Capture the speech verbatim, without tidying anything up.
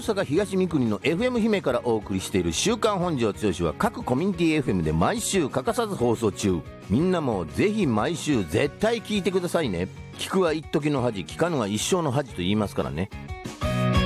阪東三国の エフエム 姫からお送りしている週刊本庄剛志は各コミュニティ エフエム で毎週欠かさず放送中。みんなもぜひ毎週絶対聞いてくださいね。聞くは一時の恥、聞かぬは一生の恥と言いますからね。